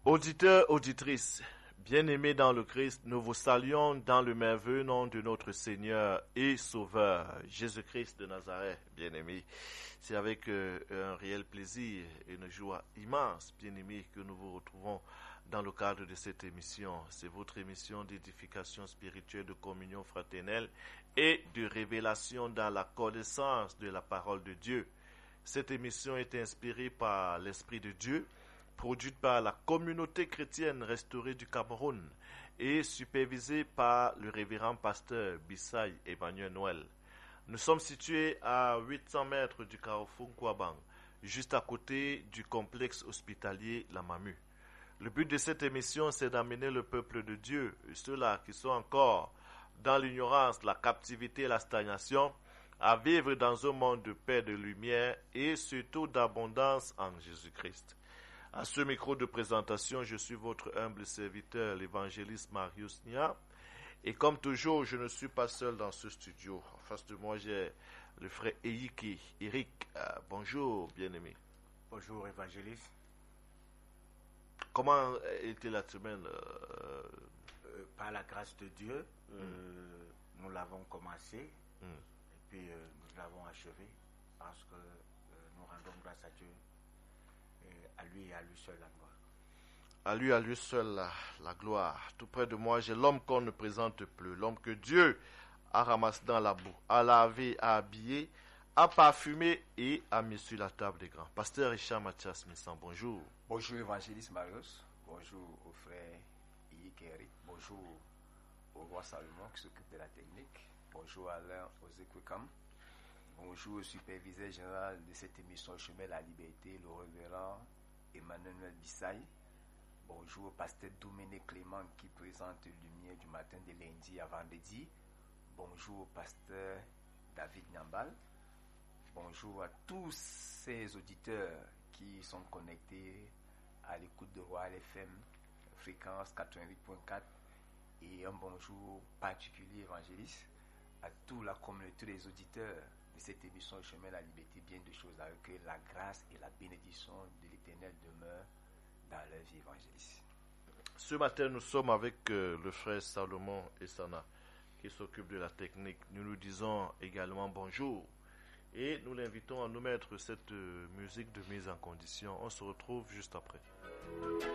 Auditeurs, auditrices, bien-aimés dans le Christ, nous vous saluons dans le merveilleux nom de notre Seigneur et Sauveur, Jésus-Christ de Nazareth, bien-aimés. C'est avec un réel plaisir et une joie immense, bien-aimés, que nous vous retrouvons dans le cadre de cette émission. C'est votre émission d'édification spirituelle, de communion fraternelle et de révélation dans la connaissance de la parole de Dieu. Cette émission est inspirée par l'Esprit de Dieu, produite par la communauté chrétienne restaurée du Cameroun et supervisée par le révérend pasteur Bissaï Emmanuel Noël. Nous sommes situés à 800 mètres du carrefour Kwabang, juste à côté du complexe hospitalier La Mamu. Le but de cette émission, c'est d'amener le peuple de Dieu, ceux-là qui sont encore dans l'ignorance, la captivité et la stagnation, à vivre dans un monde de paix, de lumière et surtout d'abondance en Jésus-Christ. À ce micro de présentation, je suis votre humble serviteur, l'évangéliste Marius Nia. Et comme toujours, je ne suis pas seul dans ce studio. En face de moi, j'ai le frère Eyiki, Eric. Bonjour, bien-aimé. Bonjour, évangéliste. Comment était la semaine Par la grâce de Dieu, nous l'avons commencé et puis nous l'avons achevé parce que nous rendons grâce à Dieu. À lui et à lui seul la gloire. À lui seul la gloire. Tout près de moi, j'ai l'homme qu'on ne présente plus, l'homme que Dieu a ramassé dans la boue, a lavé, a habillé, a parfumé et a mis sur la table des grands. Pasteur Richard Mathias Missan, bonjour. Bonjour évangéliste Marius, bonjour au frère Yik Eric, bonjour au roi Salomon qui s'occupe de la technique, bonjour à Alain Ozekwekam. Bonjour au superviseur général de cette émission Chemin de la Liberté, le révérend Emmanuel Bissaï. Bonjour au pasteur Dominique Clément qui présente Lumière du matin de lundi à vendredi. Bonjour au pasteur David Nyambal. Bonjour à tous ces auditeurs qui sont connectés à l'écoute de Royal FM, fréquence 88.4. Et un bonjour particulier évangéliste à toute la communauté des auditeurs de cette émission Le Chemin de la Liberté, bien de choses avec que la grâce et la bénédiction de l'Éternel demeurent dans leur vie évangéliste. Ce matin, nous sommes avec le frère Salomon Essana qui s'occupe de la technique. Nous nous disons également bonjour et nous l'invitons à nous mettre cette musique de mise en condition. On se retrouve juste après.